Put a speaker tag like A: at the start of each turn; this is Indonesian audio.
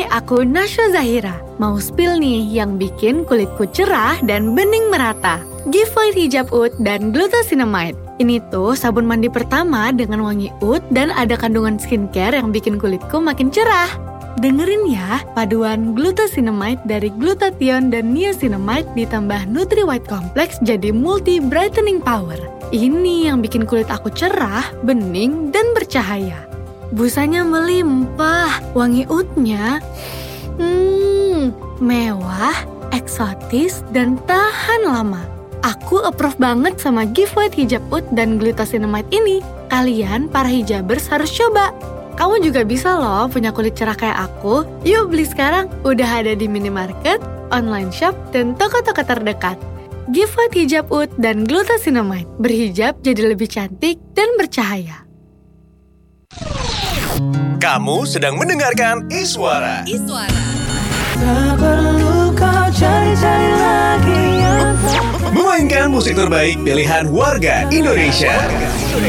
A: aku Nasya Zahira. Mau spill nih yang bikin kulitku cerah dan bening merata. Giveaway hijab oud dan glucosinamide. Ini tuh sabun mandi pertama dengan wangi oud dan ada kandungan skincare yang bikin kulitku makin cerah. Dengerin ya, paduan glucosinamide dari glutathione dan niacinamide ditambah Nutri White Complex jadi multi brightening power. Ini yang bikin kulit aku cerah, bening, dan bercahaya. Busanya melimpah, wangi oudnya mewah, eksotis, dan tahan lama. Aku approve banget sama giveaway hijab oud dan glucosinamide ini. Kalian, para hijabers, harus coba. Kamu juga bisa loh punya kulit cerah kayak aku. Yuk beli sekarang, udah ada di minimarket, online shop, dan toko-toko terdekat. Giveaway hijab oud dan glucosinamide. Berhijab jadi lebih cantik dan bercahaya.
B: Kamu sedang mendengarkan Iswara.
C: Tak perlu kau cari-cari lagi yang
B: Memainkan musik terbaik pilihan warga Indonesia.